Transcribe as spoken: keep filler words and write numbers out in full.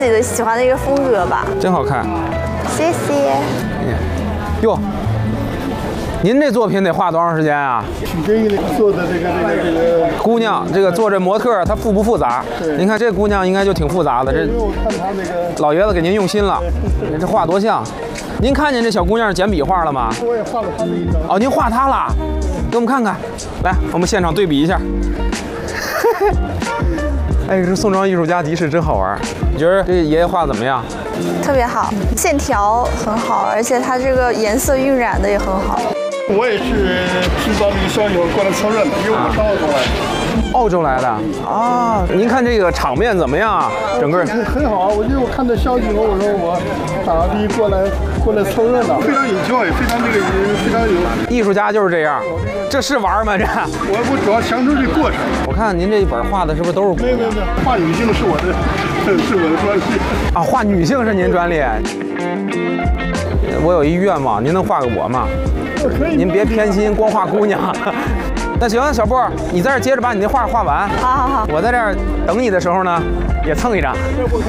自己的喜欢的一个风格吧。 真好看， 谢谢。 哟，您这作品得画多长时间啊？ 取决于做的这个这个这个姑娘，这个做这模特她复不复杂？您看这姑娘应该就挺复杂的。这因为我看他那个， 老爷子给您用心了，这画多像。您看见这小姑娘简笔画了吗？ 我也画了他的一张。 哦，您画她了，给我们看看。来，我们现场对比一下。哎，这宋庄艺术家集市真好玩。你觉得这爷爷画的怎么样？ 特别好，线条很好，而且它这个颜色晕染的也很好。 我也是听到这个消息我过来凑热闹，因为我上澳洲来的。 澳洲来的啊？您看这个场面怎么样啊？整个很很好啊！我因为我看到消息以后，我说我打的过来过来凑热闹，非常有教育，非常这个非常有。 艺术家就是这样，这是玩吗？这我我主要享受这个过程。 我看您这一本画的是不是都是？ 没有没有没有，画女性是我的是我的专利啊，画女性是您专利。我有一愿望，您能画个我吗？ 可以。 您别偏心，光画姑娘。那行，小布，你在这接着把你那画画完。 好好好。 我在这儿等你的时候呢，也蹭一张。 我可